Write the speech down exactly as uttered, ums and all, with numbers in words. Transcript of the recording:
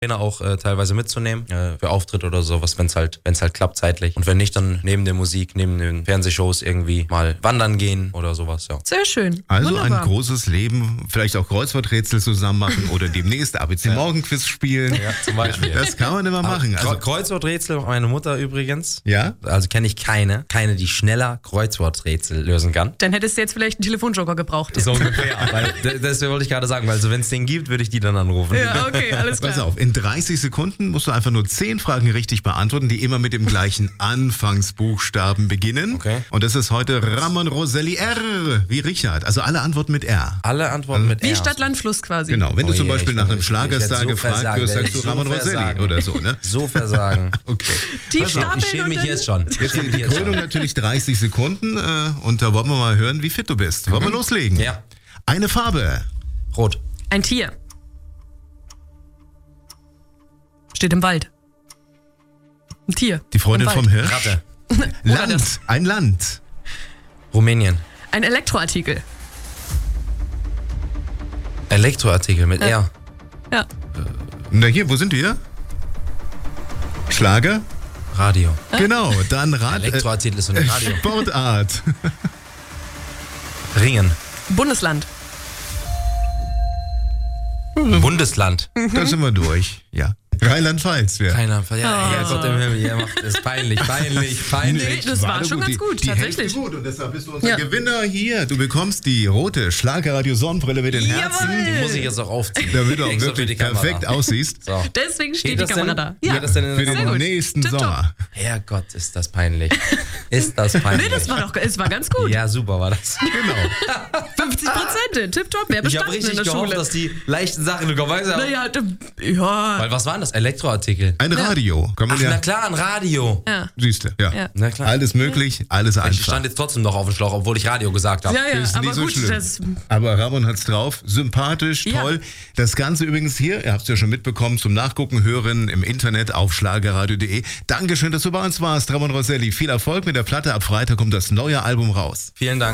Trainer auch äh, teilweise mitzunehmen äh, für Auftritt oder sowas, wenn es halt, wenn es halt klappt zeitlich. Und wenn nicht, dann neben der Musik, neben den Fernsehshows irgendwie mal wandern gehen oder sowas, ja. Sehr schön. Also Wunderbar. ein großes Leben, vielleicht auch Kreuzworträtsel zusammen machen oder demnächst A B C Ja. Morgenquiz spielen. Ja, zum Beispiel. Das kann man immer machen. Also, Also, Kreuzworträtsel, meine Mutter übrigens. ja? Also kenne ich keine, keine, die schneller Kreuzworträtsel lösen kann. Dann hättest du jetzt vielleicht einen Telefonjoker gebraucht. So ungefähr. Weil, das wollte ich gerade sagen, weil so, wenn es den gibt, würde ich die dann anrufen. Ja, okay, alles klar. Pass auf, in dreißig Sekunden musst du einfach nur zehn Fragen richtig beantworten, die immer mit dem gleichen Anfangsbuchstaben beginnen. Okay. Und das ist heute Ramon Roselli R. wie Richard. Also alle Antworten mit R. Alle Antworten mit Wie R. Stadt, Land, Fluss quasi. Genau, wenn Oh du zum je, Beispiel ich nach bin- einem ich- Schlagerstar ich werd so gefragt versagen, wirst, werd sagst du ich so Ramon Roselli versagen. oder so, ne? So versagen. Okay. Die Pass auf, Stapeln Ich schäme und mich dann- jetzt schon. Jetzt die, die Krönung natürlich dreißig Sekunden äh, und da wollen wir mal hören, wie fit du bist. Wollen wir loslegen? Ja. Eine Farbe. Rot. Ein Tier. Steht im Wald. Ein Tier. Die Freundin Im Wald. vom Hirsch. Ratte. Land. das. Ein Land. Rumänien. Ein Elektroartikel. Elektroartikel mit R. Ja. Na hier, wo sind wir? Schlager? Radio. Genau, dann Rad. Elektroartikel ist so äh, ein Radio. Sportart. Ringen. Bundesland. Bundesland. Da sind wir durch. Ja. Rheinland-Pfalz. Ja. Keiner. Ja, Oh. ja, Gott im Himmel. Ihr macht es peinlich, peinlich, peinlich. Nee, das war schon ganz gut, die tatsächlich. hältst du gut und deshalb bist du unser Ja. Gewinner hier. Du bekommst die rote Schlagerradio-Sonnenbrille mit den Herzen, Die muss ich jetzt auch aufziehen. damit du auch Extra für wirklich die Kamera. perfekt aussiehst So. Deswegen steht Geht die das Kamera denn? da. Geht das denn in für der den Kamera? nächsten Tipptopp. Sommer. Herrgott, ist das peinlich. Ist das peinlich. Nee, das war doch, es war ganz gut. Ja, super war das. Genau. fünfzig Prozent, tipptopp, wer Ich habe bestanden in richtig der gehofft, Schule. dass die leichten Sachen kommen. Weißt du? Naja, d- ja. Weil was waren das? Elektroartikel. Ein Radio. Kann man Ach, na ja. klar, ein Radio. Ja. Siehst du, ja. Ja. Na klar. Alles möglich, alles Ich einfach. stand jetzt trotzdem noch auf dem Schlauch, obwohl ich Radio gesagt habe. Ja, ja, Ist aber nicht so gut, schlimm. das, Aber Ramon hat's drauf. Sympathisch, Ja. toll. Das Ganze übrigens hier, ihr habt es ja schon mitbekommen, zum Nachgucken, hören im Internet auf schlagerradio punkt de. Dankeschön, dass du bei uns warst, Ramon Roselli. Viel Erfolg mit der Platte. Ab Freitag kommt das neue Album raus. Vielen Dank.